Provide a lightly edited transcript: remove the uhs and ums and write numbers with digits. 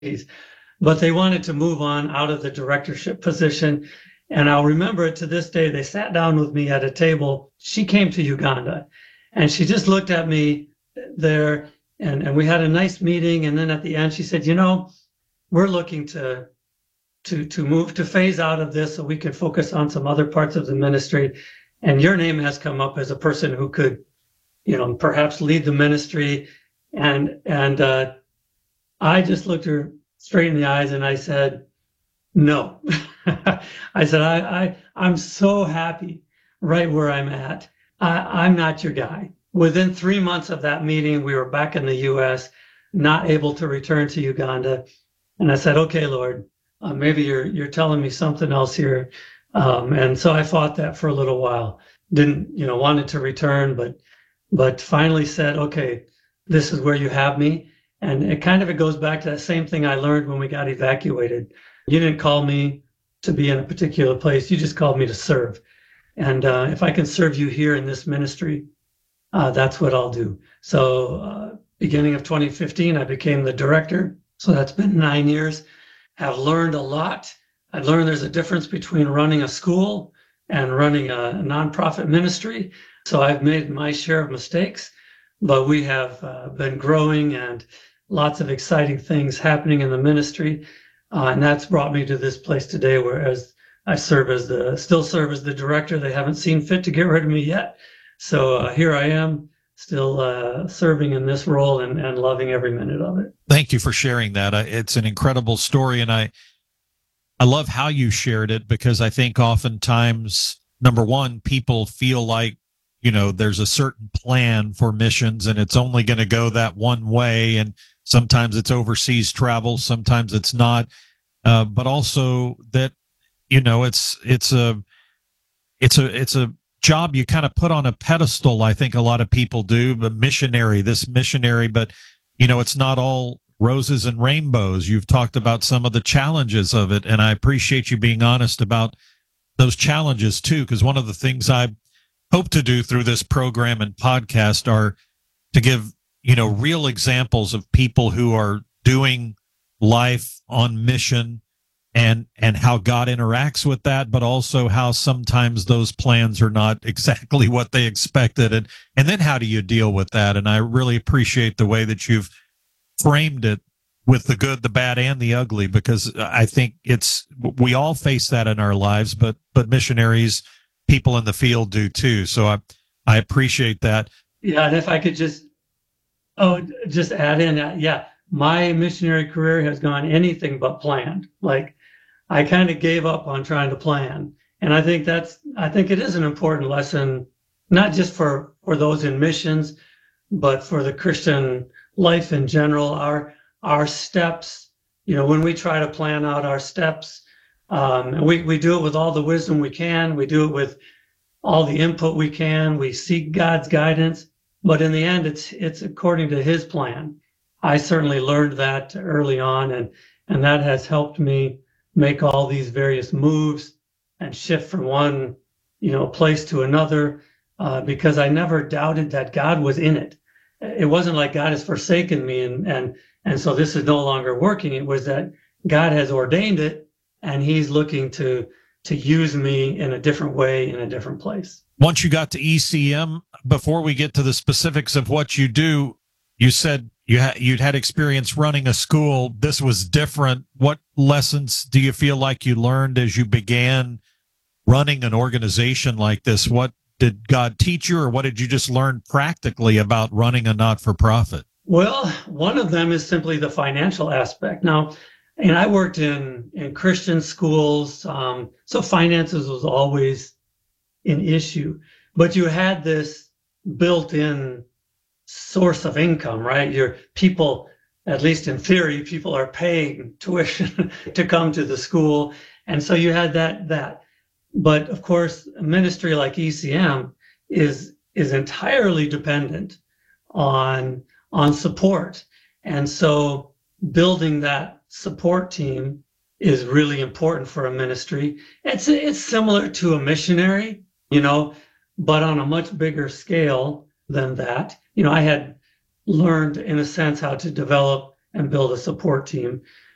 but they wanted to move on out of the directorship position. And I'll remember it to this day. They sat down with me at a table. She came to Uganda and she just looked at me there, and we had a nice meeting. And then at the end, she said, we're looking to move, to phase out of this so we can focus on some other parts of the ministry. And your name has come up as a person who could, perhaps lead the ministry. And I just looked her straight in the eyes and I said, no. I said, I'm so happy right where I'm at. I'm not your guy. Within 3 months of that meeting, we were back in the U.S., not able to return to Uganda. And I said, okay, Lord, maybe you're telling me something else here. And so I fought that for a little while. Didn't, wanted to return, but finally said, okay, this is where you have me. And it goes back to that same thing I learned when we got evacuated. You didn't call me to be in a particular place. You just called me to serve. And if I can serve you here in this ministry, that's what I'll do. So beginning of 2015, I became the director. So that's been 9 years. Have learned a lot. I learned there's a difference between running a school and running a nonprofit ministry. So I've made my share of mistakes, but we have been growing and lots of exciting things happening in the ministry. And that's brought me to this place today, whereas I still serve as the director. They haven't seen fit to get rid of me yet. So here I am, still serving in this role and loving every minute of it. Thank you for sharing that. It's an incredible story, and I love how you shared it, because I think oftentimes, number one, people feel like, there's a certain plan for missions and it's only going to go that one way. And sometimes it's overseas travel, sometimes it's not. But also that, it's a job you kind of put on a pedestal. I think a lot of people do, but this missionary, but it's not all roses and rainbows. You've talked about some of the challenges of it, and I appreciate you being honest about those challenges too, because one of the things I hope to do through this program and podcast are to give, real examples of people who are doing life on mission and how God interacts with that, but also how sometimes those plans are not exactly what they expected. And then how do you deal with that? And I really appreciate the way that you've framed it with the good, the bad, and the ugly, because I think we all face that in our lives, but missionaries, people in the field do too. So I appreciate that. Yeah. And if I could just add in, yeah, my missionary career has gone anything but planned. Like, I kind of gave up on trying to plan. And I think it is an important lesson, not just for those in missions, but for the Christian life in general. Our steps, when we try to plan out our steps, we do it with all the wisdom we can. We do it with all the input we can. We seek God's guidance, but in the end, it's according to His plan. I certainly learned that early on, and that has helped me make all these various moves and shift from one, place to another, because I never doubted that God was in it. It wasn't like God has forsaken me and so this is no longer working. It was that God has ordained it, and He's looking to use me in a different way, in a different place. Once you got to ECM, before we get to the specifics of what you do, you said you'd had experience running a school. This was different. What lessons do you feel like you learned as you began running an organization like this? What did God teach you, or what did you just learn practically about running a not-for-profit? Well, one of them is simply the financial aspect. Now, and I worked in Christian schools, so finances was always an issue. But you had this built-in source of income, right? Your people, at least in theory, people are paying tuition to come to the school. And so you had that. But of course, a ministry like ECM is entirely dependent on support. And so building that support team is really important for a ministry. It's similar to a missionary, but on a much bigger scale than that. I had learned, in a sense, how to develop and build a support team.